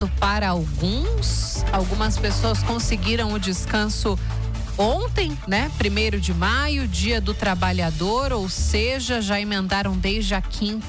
para algumas pessoas conseguiram o descanso ontem, né? 1º de maio, Dia do Trabalhador, ou seja, já emendaram desde a quinta